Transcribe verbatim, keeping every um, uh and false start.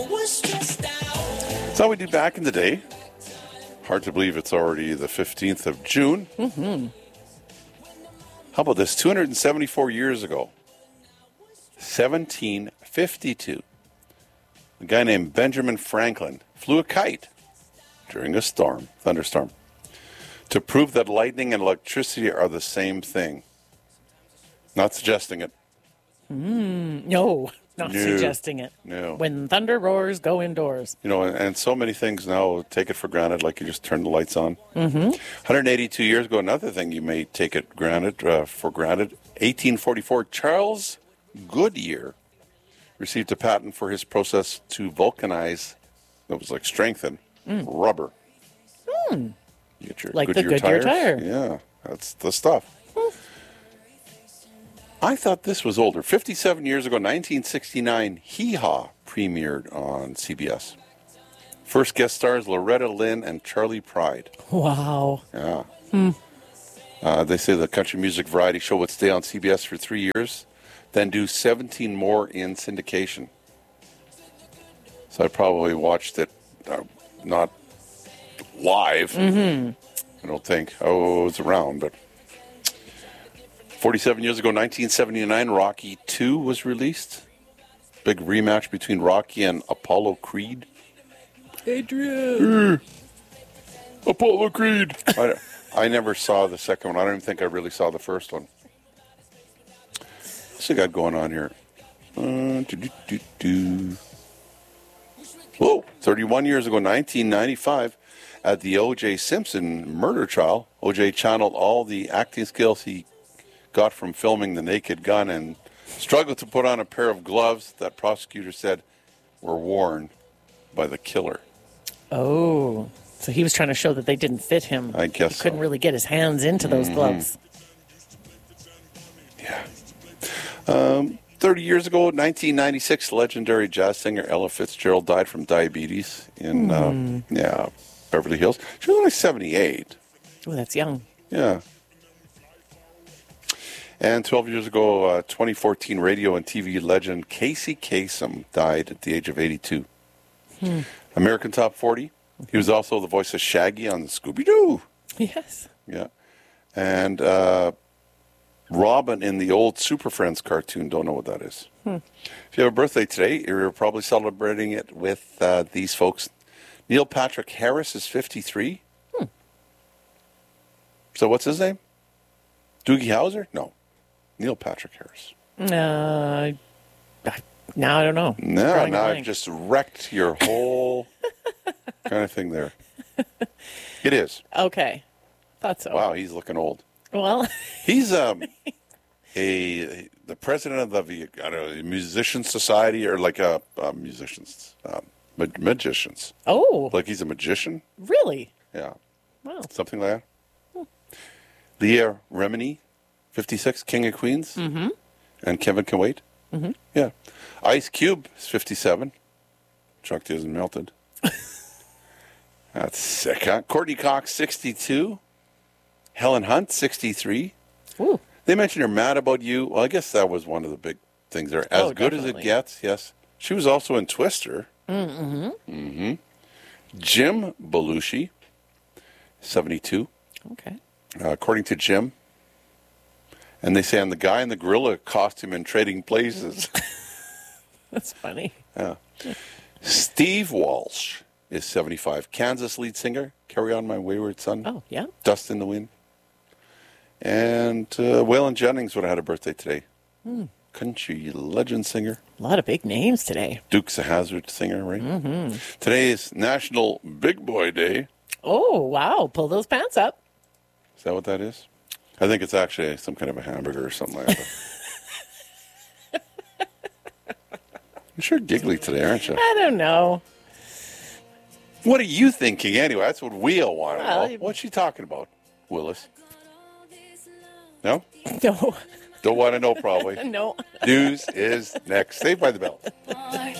That's how we did back in the day. Hard to believe it's already the fifteenth of June. Mm-hmm. How about this? two hundred seventy-four years ago, seventeen fifty-two, a guy named Benjamin Franklin flew a kite during a storm, thunderstorm, to prove that lightning and electricity are the same thing. Not suggesting it. Mm, no, not No. suggesting it. No. When thunder roars, go indoors. You know, and, and so many things now take it for granted, like you just turn the lights on. Mm-hmm. one hundred eighty-two years ago, another thing you may take it granted uh, for granted, eighteen forty-four, Charles Goodyear received a patent for his process to vulcanize, that was like strengthen, Mm. rubber. Mm. You get your Like the Goodyear Goodyear tires. tire. Yeah, that's the stuff. I thought this was older. fifty-seven years ago, nineteen sixty-nine, Hee Haw premiered on C B S. First guest stars Loretta Lynn and Charlie Pride. Wow. Yeah. Hmm. Uh, they say the country music variety show would stay on C B S for three years, then do seventeen more in syndication. So I probably watched it, uh, not live. Mm-hmm. I don't think. Oh, it was around, but forty-seven years ago, nineteen seventy-nine, Rocky two was released. Big rematch between Rocky and Apollo Creed. Adrian. Apollo Creed. I, I never saw the second one. I don't even think I really saw the first one. What's we got going on here? Uh, do, do, do, do. Whoa, thirty-one years ago, nineteen ninety-five, at the O J Simpson murder trial, O J channeled all the acting skills he got from filming The Naked Gun and struggled to put on a pair of gloves that prosecutors said were worn by the killer. Oh, so he was trying to show that they didn't fit him. I guess He couldn't so. really get his hands into those Mhm. gloves. Um, thirty years ago, nineteen ninety-six, legendary jazz singer Ella Fitzgerald died from diabetes in uh, Hmm. yeah Beverly Hills. She was only seventy-eight. Oh, that's young. Yeah. And twelve years ago, uh, twenty fourteen radio and T V legend Casey Kasem died at the age of eighty-two. Hmm. American Top forty. He was also the voice of Shaggy on Scooby-Doo. Yes. Yeah. And uh, Robin in the old Super Friends cartoon. Don't know what that is. Hmm. If you have a birthday today, you're probably celebrating it with uh, these folks. Neil Patrick Harris is fifty-three. Hmm. So what's his name? Doogie Howser? No. Neil Patrick Harris. Uh, now I don't know. No, Drawing a now I've blank. just wrecked your whole kind of thing there. It is. Okay. Thought so. Wow, he's looking old. Well, He's um a the president of the I don't know, musician society or like a uh, musicians um, ma- magicians. oh, Like he's a magician. really? Yeah, Wow. something like that. Leah Remini, fifty-six, King of Queens, Mm-hmm. and Kevin Can Wait. Mm-hmm. Yeah, Ice Cube is fifty-seven. Chuck isn't melted. That's sick, huh? Courtney Cox, sixty-two. Helen Hunt, sixty-three. Ooh. They mentioned her Mad About You. Well, I guess that was one of the big things there. As Oh, good as it definitely. gets, yes. She was also in Twister. Mm-hmm. Mm-hmm. Jim Belushi, seventy-two. Okay. Uh, according to Jim. And they say I'm the guy in the gorilla costume in Trading Places. That's funny. Yeah. Steve Walsh is seventy-five. Kansas lead singer, Carry On My Wayward Son. Oh, yeah. Dust in the Wind. And uh, Waylon Jennings would have had a birthday today. Hmm. Country legend singer. A lot of big names today. Dukes of Hazzard singer, right? Mm-hmm. Today is National Big Boy Day. Oh, wow. Pull those pants up. Is that what that is? I think it's actually some kind of a hamburger or something like that. You're sure giggly today, aren't you? I don't know. What are you thinking anyway? That's what we all want to Well, know. What's she talking about, Willis? No? No. Don't want to know, probably. No. News is next. Saved by the Bell.